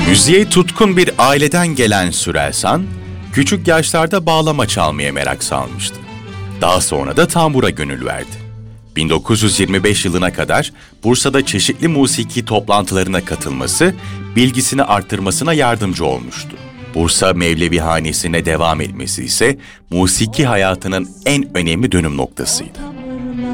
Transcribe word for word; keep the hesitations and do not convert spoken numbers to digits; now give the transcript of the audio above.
Müziğe tutkun bir aileden gelen Sürelsan, küçük yaşlarda bağlama çalmaya merak salmıştı. Daha sonra da tambura gönül verdi. bin dokuz yüz yirmi beş yılına kadar Bursa'da çeşitli musiki toplantılarına katılması, bilgisini arttırmasına yardımcı olmuştu. Bursa Mevlevihanesi'ne devam etmesi ise musiki hayatının en önemli dönüm noktasıydı.